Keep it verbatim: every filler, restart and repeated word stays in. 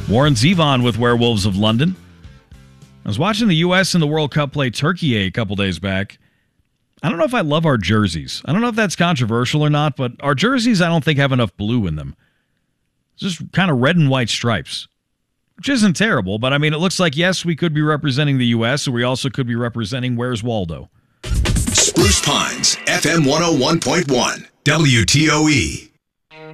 Warren Zevon with Werewolves of London. I was watching the U S in the World Cup play Turkey a couple days back. I don't know if I love our jerseys. I don't know if that's controversial or not, but our jerseys I don't think have enough blue in them. It's just kind of red and white stripes, which isn't terrible, but I mean, it looks like, yes, we could be representing the U S, or we also could be representing Where's Waldo. Spruce Pines, F M one oh one point one, W T O E.